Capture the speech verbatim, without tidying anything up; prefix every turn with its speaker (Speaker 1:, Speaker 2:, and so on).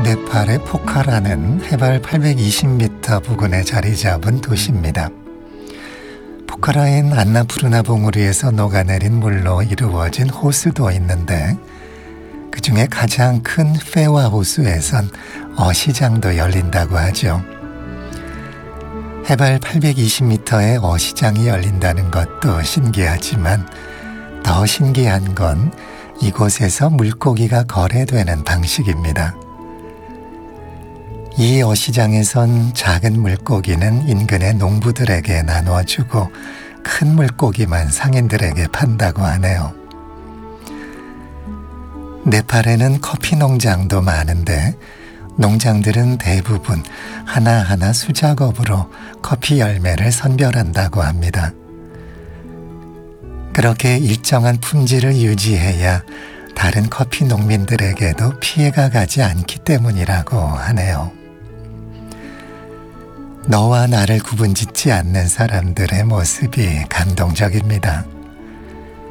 Speaker 1: 네팔의 포카라는 해발 팔백이십 미터 부근에 자리 잡은 도시입니다. 포카라엔 안나푸르나 봉우리에서 녹아내린 물로 이루어진 호수도 있는데 그 중에 가장 큰 페와 호수에선 어시장도 열린다고 하죠. 해발 팔백이십 미터의 어시장이 열린다는 것도 신기하지만 더 신기한 건 이곳에서 물고기가 거래되는 방식입니다. 이 어시장에선 작은 물고기는 인근의 농부들에게 나눠주고 큰 물고기만 상인들에게 판다고 하네요. 네팔에는 커피 농장도 많은데 농장들은 대부분 하나하나 수작업으로 커피 열매를 선별한다고 합니다. 그렇게 일정한 품질을 유지해야 다른 커피 농민들에게도 피해가 가지 않기 때문이라고 하네요. 너와 나를 구분짓지 않는 사람들의 모습이 감동적입니다.